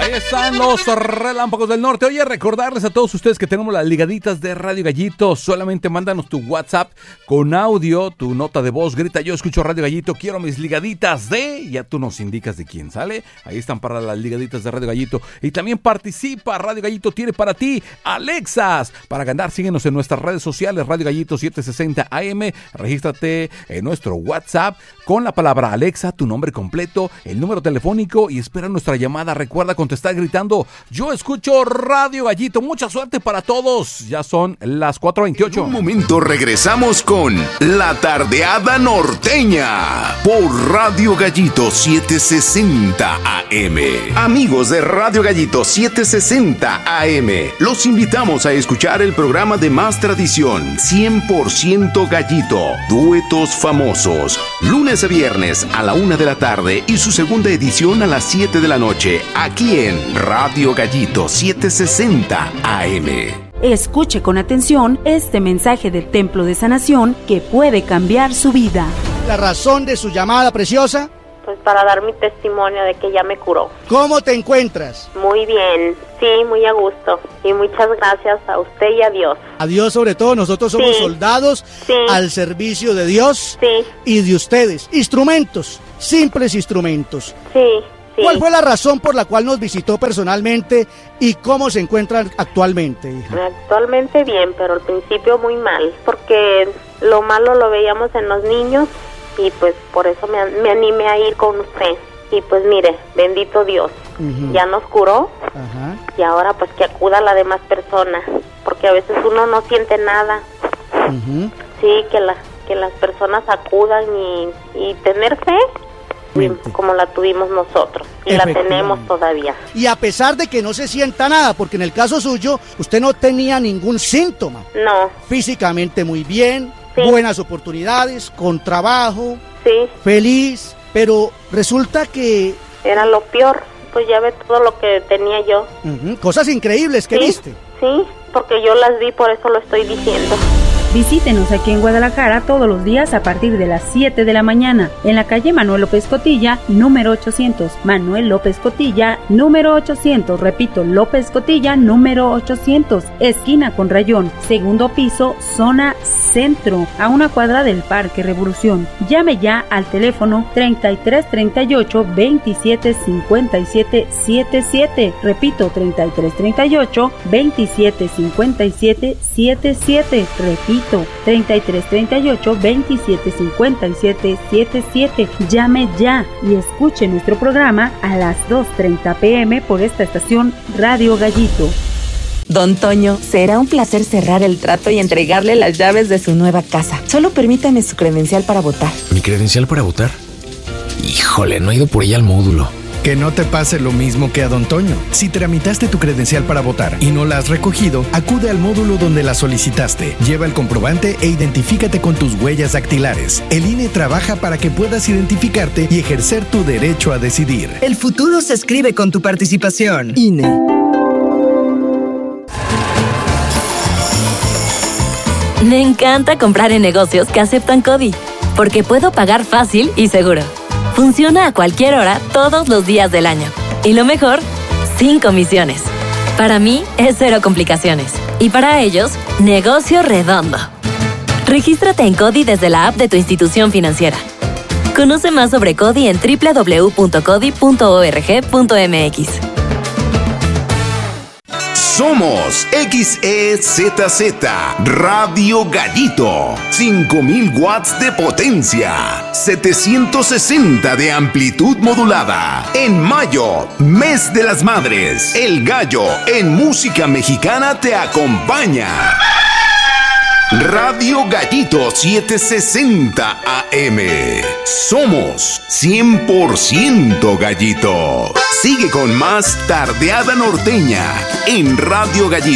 Ahí están los Relámpagos del Norte. Oye, recordarles a todos ustedes que tenemos las ligaditas de Radio Gallito. Solamente mándanos tu WhatsApp con audio, tu nota de voz. Grita: yo escucho Radio Gallito, quiero mis ligaditas de... Ya tú nos indicas de quién, ¿sale? Ahí están para las ligaditas de Radio Gallito. Y también participa. Radio Gallito tiene para ti Alexas. Para ganar, síguenos en nuestras redes sociales. Radio Gallito 760 AM. Regístrate en nuestro WhatsApp con la palabra Alexa, tu nombre completo, el número telefónico y espera nuestra llamada. Recuerda contestar gritando: yo escucho Radio Gallito. Mucha suerte para todos. Ya son las 4:28. En un momento regresamos con La Tardeada Norteña por Radio Gallito 760 AM. Amigos de Radio Gallito 760 AM, los invitamos a escuchar el programa de más tradición, 100% Gallito, duetos famosos, lunes a viernes a la 1 de la tarde y su segunda edición a las 7 de la noche, aquí en Radio Gallito 760 AM. Escuche con atención este mensaje del Templo de Sanación que puede cambiar su vida. ¿La razón de su llamada, preciosa? Pues para dar mi testimonio de que ya me curó. ¿Cómo te encuentras? Muy bien, sí, muy a gusto. Y muchas gracias a usted y a Dios. A Dios sobre todo, nosotros somos soldados al servicio de Dios y de ustedes. Instrumentos, simples instrumentos. Sí. ¿Cuál fue la razón por la cual nos visitó personalmente y cómo se encuentra actualmente, hija? Actualmente bien, pero al principio muy mal, porque lo malo lo veíamos en los niños y pues por eso me animé a ir con usted. Y pues mire, bendito Dios, ya nos curó y ahora pues que acuda a la demás persona, porque a veces uno no siente nada. Sí, que las personas acudan y tener fe. Como la tuvimos nosotros y la tenemos todavía. Y a pesar de que no se sienta nada, porque en el caso suyo usted no tenía ningún síntoma. No. Físicamente muy bien, buenas oportunidades, con trabajo, feliz, pero resulta que... Era lo peor, pues ya ve todo lo que tenía yo. Cosas increíbles que viste. Sí, porque yo las vi, por eso lo estoy diciendo. Visítenos aquí en Guadalajara todos los días a partir de las 7 de la mañana, en la calle Manuel López Cotilla, número 800. Manuel López Cotilla, número 800. Repito, López Cotilla, número 800. Esquina con Rayón, segundo piso, zona centro, a una cuadra del Parque Revolución. Llame ya al teléfono 3338 27 57 77. Repito, 3338 27 57 77. Repito, 3338 27 57 77. Llame ya y escuche nuestro programa a las 2:30 p.m. por esta estación Radio Gallito. Don Toño, será un placer cerrar el trato y entregarle las llaves de su nueva casa. Solo permítame su credencial para votar. ¿Mi credencial para votar? Híjole, no he ido por ella al módulo. Que no te pase lo mismo que a Don Toño. Si tramitaste tu credencial para votar y no la has recogido, acude al módulo donde la solicitaste. Lleva el comprobante e identifícate con tus huellas dactilares. El INE trabaja para que puedas identificarte y ejercer tu derecho a decidir. El futuro se escribe con tu participación. INE. Me encanta comprar en negocios que aceptan CODI, porque puedo pagar fácil y seguro. Funciona a cualquier hora, todos los días del año. Y lo mejor, sin comisiones. Para mí, es cero complicaciones. Y para ellos, negocio redondo. Regístrate en CODI desde la app de tu institución financiera. Conoce más sobre CODI en www.codi.org.mx. Somos XEZZ Radio Gallito, 5000 watts de potencia, 760 de amplitud modulada. En mayo, mes de las madres, el gallo en música mexicana te acompaña. Radio Gallito 760 AM. Somos 100% Gallito. Sigue con más Tardeada Norteña en Radio Gallito.